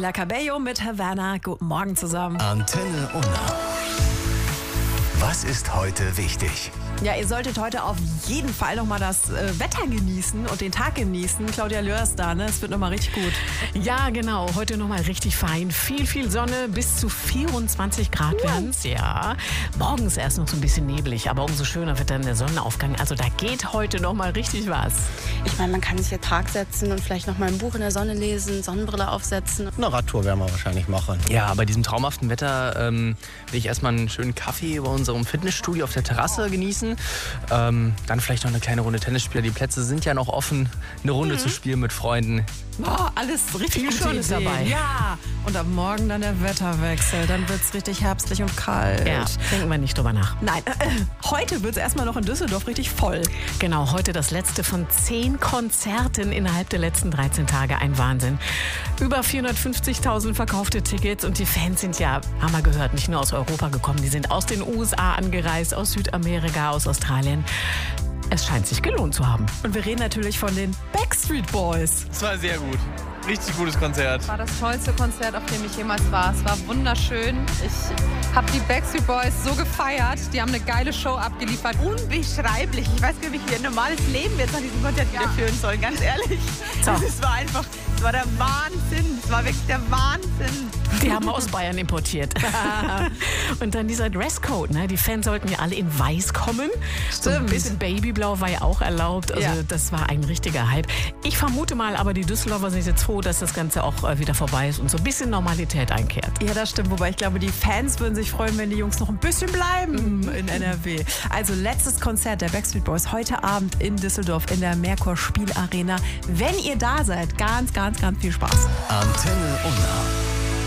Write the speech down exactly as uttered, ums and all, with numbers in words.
Camila Cabello mit Herr Werner. Guten Morgen zusammen. Antenne Unna. Was ist heute wichtig? Ja, ihr solltet heute auf jeden Fall nochmal das äh, Wetter genießen und den Tag genießen. Claudia Löhr ist da, ne? Es wird nochmal richtig gut. Ja, genau. Heute nochmal richtig fein. Viel, viel Sonne. Bis zu vierundzwanzig Grad Uh. werden es. Ja. Morgens erst noch so ein bisschen neblig, aber umso schöner wird dann der Sonnenaufgang. Also da geht heute nochmal richtig was. Ich meine, man kann sich hier Tag setzen und vielleicht noch mal ein Buch in der Sonne lesen, Sonnenbrille aufsetzen. Eine Radtour werden wir wahrscheinlich machen. Ja, bei diesem traumhaften Wetter ähm, will ich erstmal einen schönen Kaffee bei unserem Fitnessstudio auf der Terrasse genießen. Ähm, dann vielleicht noch eine kleine Runde Tennis spielen. Die Plätze sind ja noch offen. Eine Runde mhm. zu spielen mit Freunden. Oh, alles richtig Viel gute Schönes Ideen. dabei. Ja, und am Morgen dann der Wetterwechsel. Dann wird es richtig herbstlich und kalt. Ja, denken wir nicht drüber nach. Nein, äh, heute wird es erstmal noch in Düsseldorf richtig voll. Genau, heute das letzte von zehn Konzerten innerhalb der letzten dreizehn Tage. Ein Wahnsinn. Über vierhundertfünfzigtausend verkaufte Tickets und die Fans sind ja, haben wir gehört, nicht nur aus Europa gekommen, die sind aus den U S A angereist, aus Südamerika, aus Australien. Es scheint sich gelohnt zu haben. Und wir reden natürlich von den Backstreet Boys. Es war sehr gut. Richtig gutes Konzert. War das tollste Konzert, auf dem ich jemals war. Es war wunderschön. Ich habe die Backstreet Boys so gefeiert. Die haben eine geile Show abgeliefert. Unbeschreiblich. Ich weiß gar nicht, wie ein normales Leben jetzt nach diesem Konzert wieder führen soll. Ganz ehrlich. So. Es war einfach, es war der Wahnsinn. Es war wirklich der Wahnsinn. Die haben aus Bayern importiert. Und dann dieser Dresscode, ne? Die Fans sollten ja alle in weiß kommen. So ein bisschen Babyblau war ja auch erlaubt. Also Ja. das war ein richtiger Hype. Ich vermute mal, aber die Düsseldorfer sind jetzt froh, dass das Ganze auch äh, wieder vorbei ist und so ein bisschen Normalität einkehrt. Ja, das stimmt. Wobei ich glaube, die Fans würden sich freuen, wenn die Jungs noch ein bisschen bleiben in N R W. Also letztes Konzert der Backstreet Boys heute Abend in Düsseldorf in der Merkur Spielarena. Wenn ihr da seid, ganz, ganz, ganz viel Spaß. Antenne Unna.